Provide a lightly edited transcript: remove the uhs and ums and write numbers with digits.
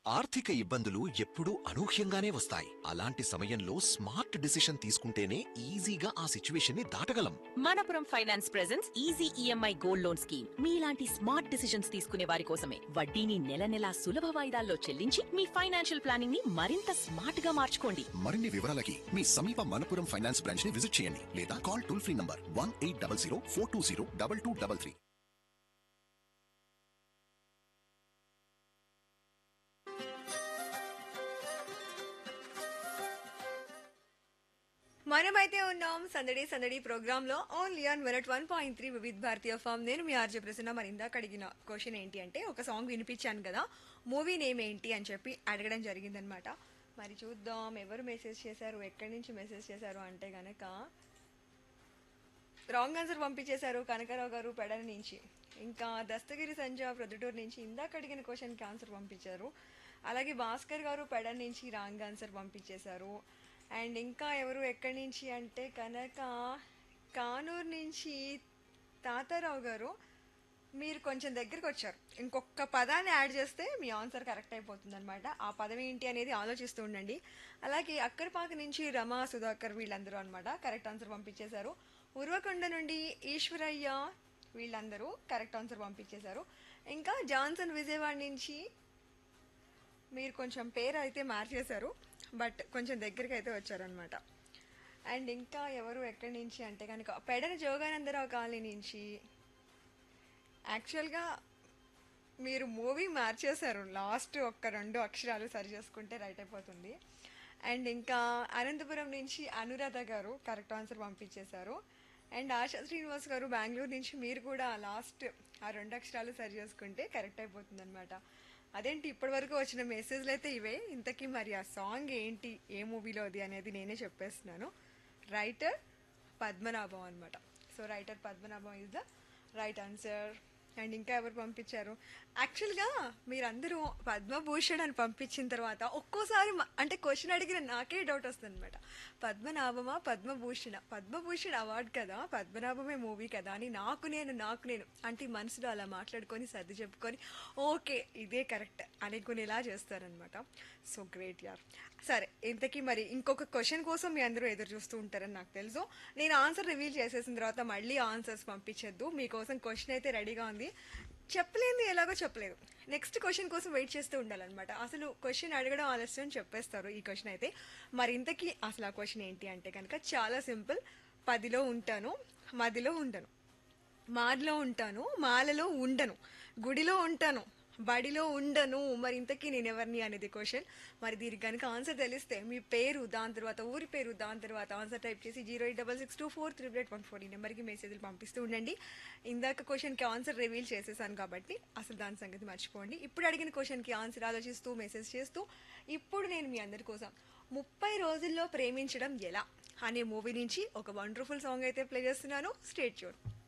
ఆర్థిక ఇబ్బందులు ఎప్పుడూ అనూహ్యంగానే వస్తాయి. అలాంటి సమయంలో స్మార్ట్ డిసిషన్ తీసుకుంటేనే ఈజీగా ఆ సిచ్యువేషన్ ని దాటగలం. Manappuram finance presence easy EMI gold loan scheme మీలాంటి స్మార్ట్ డిసిషన్స్ తీసుకునే వారి కోసమే. వడ్డీని నెల నెలా సులభ వాయిదాల్లో చెల్లించి మీ ఫైనాన్షియల్ ప్లానింగ్ ని మరింత స్మార్ట్ గా మార్చుకోండి. మరిన్ని వివరాలకి మీ సమీప మనపురం ఫైనాన్స్ బ్రాంచ్ ని విజిట్ చేయండి లేదా కాల్ టోల్ ఫ్రీ నంబర్ 1800 420 2233. మనమైతే ఉన్నాం సందడి సందడి ప్రోగ్రామ్ లో only on minute 1.3 Vividh Bharatiya form. నేను మీ ఆర్జే ప్రసన్న. మరి ఇందాక అడిగిన క్వశ్చన్ ఏంటి అంటే, ఒక సాంగ్ వినిపించాను కదా, మూవీ నేమ్ ఏంటి అని చెప్పి అడగడం జరిగిందనమాట. మరి చూద్దాం ఎవరు మెసేజ్ చేశారు, ఎక్కడి నుంచి మెసేజ్ చేశారు అంటే గనక రాంగ్ ఆన్సర్ పంపించేశారు కనకారావు గారు పెడల నుంచి. ఇంకా దస్తగిరి సంజ ప్రొద్దుటూరు నుంచి ఇందాక అడిగిన క్వశ్చన్కి ఆన్సర్ పంపించారు. అలాగే భాస్కర్ గారు పెడల నుంచి రాంగ్ ఆన్సర్ పంపించేశారు. అండ్ ఇంకా ఎవరు ఎక్కడి నుంచి అంటే కనుక కానూరు నుంచి తాతారావు గారు, మీరు కొంచెం దగ్గరికి వచ్చారు. ఇంకొక పదాన్ని యాడ్ చేస్తే మీ ఆన్సర్ కరెక్ట్ అయిపోతుంది అనమాట. ఆ పదం ఏంటి అనేది ఆలోచిస్తూ ఉండండి. అలాగే అక్కరపాక నుంచి రమా సుధాకర్ వీళ్ళందరూ అనమాట కరెక్ట్ ఆన్సర్ పంపించేశారు. ఉర్వకొండ నుండి ఈశ్వరయ్య వీళ్ళందరూ కరెక్ట్ ఆన్సర్ పంపించేశారు. ఇంకా జాన్సన్ విజయవాడ నుంచి మీరు కొంచెం పేరు అయితే మార్చేశారు, బట్ కొంచెం దగ్గరికి అయితే వచ్చారనమాట. అండ్ ఇంకా ఎవరు ఎక్కడి నుంచి అంటే కనుక పెడన జోగానందరావు కాలనీ నుంచి. యాక్చువల్గా మీరు మూవీ మార్చేశారు, లాస్ట్ ఒక్క 2 అక్షరాలు సరి చేసుకుంటే రైట్ అయిపోతుంది. అండ్ ఇంకా అనంతపురం నుంచి అనురాధ గారు కరెక్ట్ ఆన్సర్ పంపించేశారు. అండ్ ఆశా శ్రీనివాస్ గారు బెంగళూరు నుంచి, మీరు కూడా లాస్ట్ ఆ 2 అక్షరాలు సరి చేసుకుంటే కరెక్ట్ అయిపోతుంది అనమాట. అదేంటి ఇప్పటి వరకు వచ్చిన మెసేజ్లు అయితే ఇవే. ఇంతకీ మరి ఆ సాంగ్ ఏంటి, ఏ మూవీలోది అనేది నేనే చెప్పేస్తున్నాను. రైటర్ పద్మనాభం అనమాట. So writer Padmanabham is the right answer. And ఇంకా ఎవరు పంపించారు, యాక్చువల్గా మీరందరూ పద్మభూషణ్ అని పంపించిన తర్వాత ఒక్కోసారి అంటే క్వశ్చన్ అడిగిన నాకే డౌట్ వస్తుంది అనమాట. పద్మనాభమా పద్మభూషణ, పద్మభూషణ్ అవార్డు కదా, పద్మనాభమే మూవీ కదా అని నాకు నేను అంటే మనసులో అలా మాట్లాడుకొని సర్ది చెప్పుకొని ఓకే ఇదే కరెక్ట్ అనుకునేలా చేస్తారనమాట. సో గ్రేట్ యార్. సరే ఇంతకీ మరి ఇంకొక క్వశ్చన్ కోసం మీ అందరూ ఎదురు చూస్తూ ఉంటారని నాకు తెలుసు. నేను ఆన్సర్ రివీల్ చేసేసిన తర్వాత మళ్ళీ ఆన్సర్స్ పంపించద్దు. మీకోసం క్వశ్చన్ అయితే రెడీగా ఉంది. చెప్పలేదు ఎలాగో చెప్పలేదు, నెక్స్ట్ క్వశ్చన్ కోసం వెయిట్ చేస్తూ ఉండాలన్నమాట. అసలు క్వశ్చన్ అడగడం ఆలస్యం చెప్పేస్తారు ఈ క్వశ్చన్ అయితే. మరి ఇంతకీ అసలు ఆ క్వశ్చన్ ఏంటి అంటే కనుక చాలా సింపుల్. 10లో ఉంటాను, మదిలో ఉండను, మాదిలో ఉంటాను, మాలలో ఉండను, గుడిలో ఉంటాను, బడిలో ఉండను. మరి ఇంతకీ నేను ఎవరిని అనేది క్వశ్చన్. మరి దీనికి కనుక ఆన్సర్ తెలిస్తే మీ పేరు, దాని తర్వాత ఊరి పేరు, దాని తర్వాత ఆన్సర్ టైప్ చేసి 08662438814 ఈ నెంబర్కి మెసేజ్లు పంపిస్తూ ఉండండి. ఇందాక క్వశ్చన్కి ఆన్సర్ రివీల్ చేసేసాను కాబట్టి అసలు దాని సంగతి మర్చిపోండి. ఇప్పుడు అడిగిన క్వశ్చన్కి ఆన్సర్ ఆలోచిస్తూ మెసేజ్ చేస్తూ ఇప్పుడు నేను మీ అందరి కోసం 30 రోజుల్లో ప్రేమించడం ఎలా అనే మూవీ నుంచి ఒక వండర్ఫుల్ సాంగ్ అయితే ప్లే చేస్తున్నాను. Stay tune.